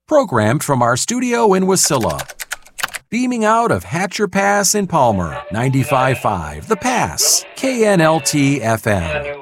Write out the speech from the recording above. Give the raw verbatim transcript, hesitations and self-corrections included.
Programmed from our studio in Wasilla. Beaming out of Hatcher Pass in Palmer, ninety-five point five The Pass, K N L T F M.